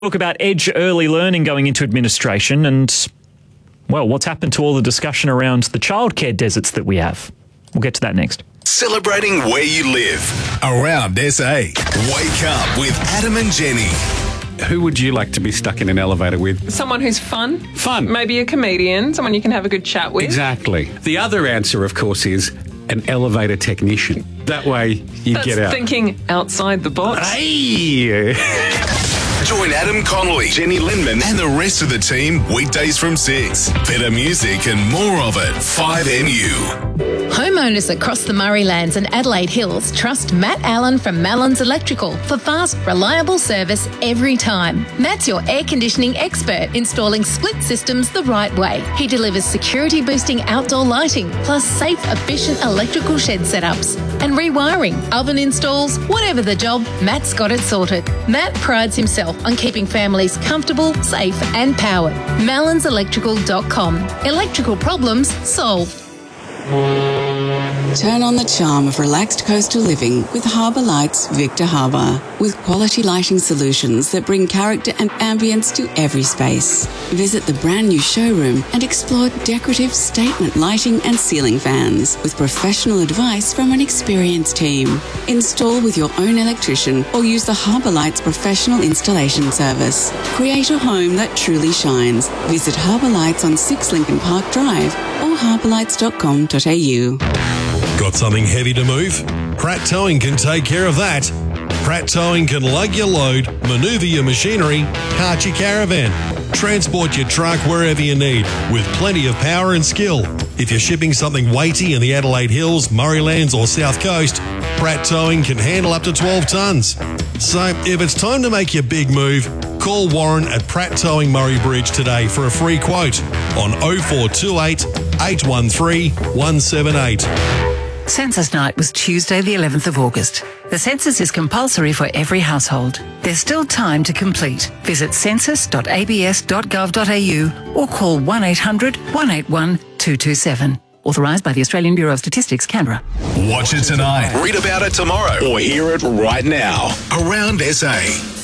Talk about edge early learning going into administration and, well, what's happened to all the discussion around the childcare deserts that we have. We'll get to that next. Celebrating where you live around SA. Wake up with Adam and Jenny. Who would you like to be stuck in an elevator with? Someone who's fun. Fun. Maybe a comedian, someone you can have a good chat with. Exactly. The other answer, of course, is an elevator technician. That way you That's get out. thinking outside the box. Hey! Join Adam Connolly, Jenny Lindman, and the rest of the team weekdays from 6. Better music and more of it. 5NU. Homeowners across the Murraylands and Adelaide Hills trust Matt Allen from Mallons Electrical for fast, reliable service every time. Matt's your air conditioning expert, installing split systems the right way. He delivers security-boosting outdoor lighting, plus safe, efficient electrical shed setups. And rewiring, oven installs, whatever the job, Matt's got it sorted. Matt prides himself on keeping families comfortable, safe and powered. MallonsElectrical.com. Electrical problems solved. Turn on the charm of relaxed coastal living with Harbour Lights Victor Harbour. With quality lighting solutions that bring character and ambience to every space. Visit the brand new showroom and explore decorative statement lighting and ceiling fans with professional advice from an experienced team. Install with your own electrician or use the Harbour Lights professional installation service. Create a home that truly shines. Visit Harbour Lights on 6 Lincoln Park Drive or harbourlights.com.au. Got something heavy to move? Pratt Towing can take care of that. Pratt Towing can lug your load, manoeuvre your machinery, cart your caravan, transport your truck wherever you need with plenty of power and skill. If you're shipping something weighty in the Adelaide Hills, Murraylands or South Coast, Pratt Towing can handle up to 12 tonnes. So if it's time to make your big move, call Warren at Pratt Towing Murray Bridge today for a free quote on 0428 813 178. Census night was Tuesday the 11th of August. The census is compulsory for every household. There's still time to complete. Visit census.abs.gov.au or call 1800 181 227. Authorised by the Australian Bureau of Statistics, Canberra. Watch it tonight, read about it tomorrow, or hear it right now. Around SA.